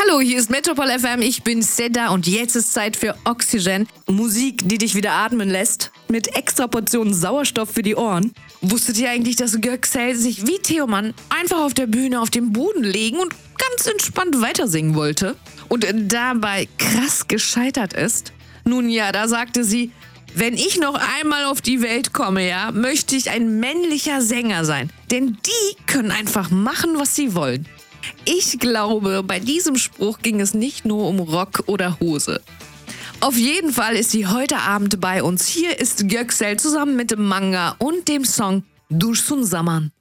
Hallo, hier ist Metropol FM, ich bin Seda und jetzt ist Zeit für Oxygen. Musik, die dich wieder atmen lässt, mit extra Portionen Sauerstoff für die Ohren. Wusstet ihr eigentlich, dass Göksel sich wie Theoman einfach auf der Bühne auf den Boden legen und ganz entspannt weitersingen wollte? Und dabei krass gescheitert ist? Nun ja, da sagte sie, wenn ich noch einmal auf die Welt komme, ja, möchte ich ein männlicher Sänger sein. Denn die können einfach machen, was sie wollen. Ich glaube, bei diesem Spruch ging es nicht nur um Rock oder Hose. Auf jeden Fall ist sie heute Abend bei uns. Hier ist Göksel zusammen mit dem Manga und dem Song Dursun Zaman.